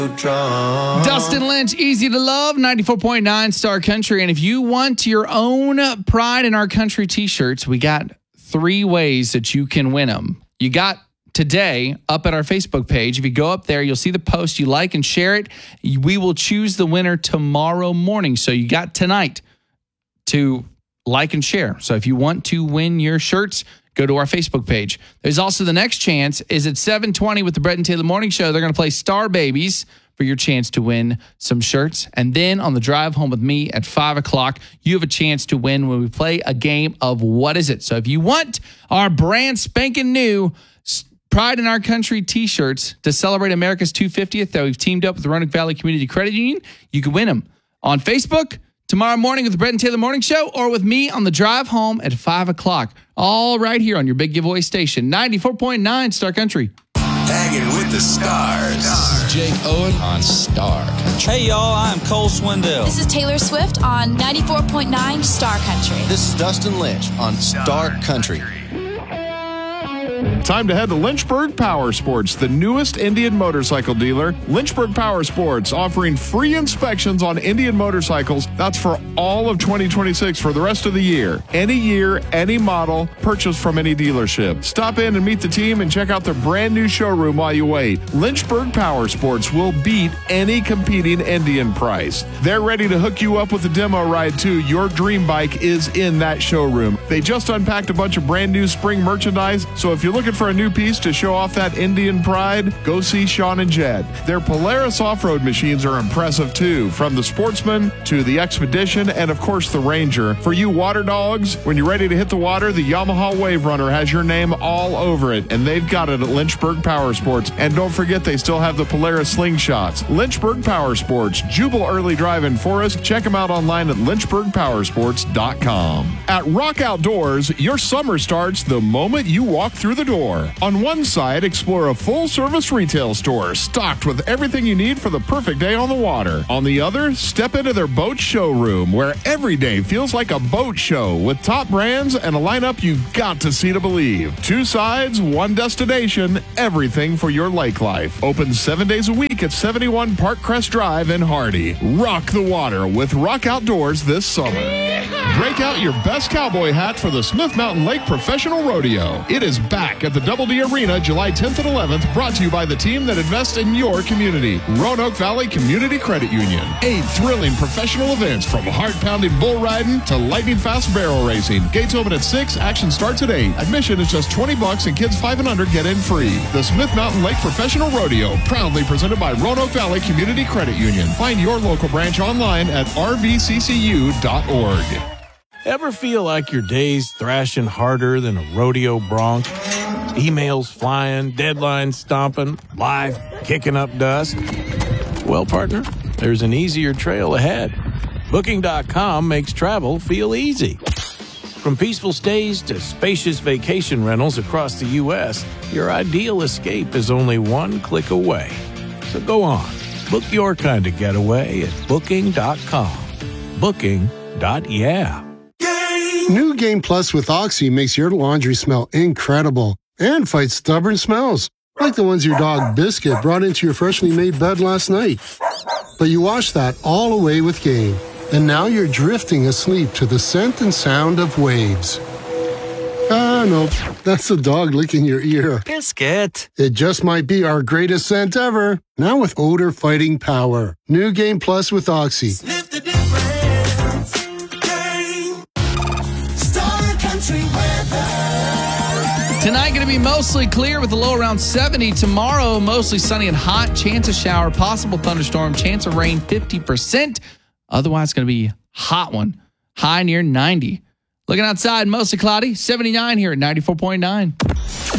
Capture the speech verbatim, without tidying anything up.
Dustin Lynch, Easy to Love, ninety-four point nine Star Country. And if you want your own Pride in Our Country t-shirts, we got three ways that you can win them. You got today up at our Facebook page. If you go up there, you'll see the post. You like and share it. We will choose the winner tomorrow morning. So you got tonight to like and share. So if you want to win your shirts, go to our Facebook page. There's also the next chance is at seven twenty with the Brett and Taylor Morning Show. They're going to play Star Babies for your chance to win some shirts. And then on the drive home with me at five o'clock, you have a chance to win when we play a game of What Is It? So if you want our brand spanking new Pride in Our Country t-shirts to celebrate America's two hundred fiftieth that we've teamed up with the Roanoke Valley Community Credit Union, you can win them on Facebook tomorrow morning with the Brett and Taylor Morning Show, or with me on the drive home at five o'clock. All right here on your big giveaway station, ninety-four point nine Star Country. Hanging with the stars. This is Jake Owen on Star Country. Hey, y'all, I'm Cole Swindell. This is Taylor Swift on ninety-four point nine Star Country. This is Dustin Lynch on Star Country. Time to head to Lynchburg Power Sports, the newest Indian motorcycle dealer. Lynchburg Power Sports offering free inspections on Indian motorcycles. That's for all of twenty twenty-six for the rest of the year. Any year, any model, purchase from any dealership. Stop in and meet the team and check out their brand new showroom while you wait. Lynchburg Power Sports will beat any competing Indian price. They're ready to hook you up with a demo ride too. Your dream bike is in that showroom. They just unpacked a bunch of brand new spring merchandise, so if you're looking for a new piece to show off that Indian pride, go see Sean and Jed. Their Polaris off-road machines are impressive too, from the Sportsman to the Expedition and of course the Ranger. For you water dogs, when you're ready to hit the water, the Yamaha Wave Runner has your name all over it, and they've got it at Lynchburg Power Sports. And don't forget, they still have the Polaris Slingshots. Lynchburg Power Sports, Jubal Early Drive in Forest. Check them out online at lynchburg power sports dot com. At Rock Outdoors, your summer starts the moment you walk through the door. On one side, explore a full-service retail store stocked with everything you need for the perfect day on the water. On the other, step into their boat showroom, where every day feels like a boat show with top brands and a lineup you've got to see to believe. Two sides, one destination, everything for your lake life. Open seven days a week at seventy-one Park Crest Drive in Hardy. Rock the water with Rock Outdoors this summer. Break out your best cowboy hat for the Smith Mountain Lake Professional Rodeo. It is back at the Double D Arena July tenth and eleventh, brought to you by the team that invests in your community, Roanoke Valley Community Credit Union. Eight thrilling professional events, from heart-pounding bull riding to lightning-fast barrel racing. Gates open at six, action starts at eight. Admission is just twenty bucks and kids five and under get in free. The Smith Mountain Lake Professional Rodeo, proudly presented by Roanoke Valley Community Credit Union. Find your local branch online at r v c c u dot org. Ever feel like your day's thrashing harder than a rodeo bronc? Emails flying, deadlines stomping, life kicking up dust? Well, partner, there's an easier trail ahead. Booking dot com makes travel feel easy. From peaceful stays to spacious vacation rentals across the U S, your ideal escape is only one click away. So go on, book your kind of getaway at Booking dot com. Booking. Yeah. New Game Plus with Oxy makes your laundry smell incredible and fights stubborn smells, like the ones your dog Biscuit brought into your freshly made bed last night. But you washed that all away with Game, and now you're drifting asleep to the scent and sound of waves. Ah, no, that's the dog licking your ear. Biscuit. It just might be our greatest scent ever, now with odor-fighting power. New Game Plus with Oxy. Sniff the difference. Game. Star Country weather. Tonight going to be mostly clear with a low around seventy. Tomorrow, mostly sunny and hot. Chance of shower, possible thunderstorm, chance of rain fifty percent. Otherwise, going to be hot one. High near ninety. Looking outside, mostly cloudy. seventy-nine here at ninety-four point nine.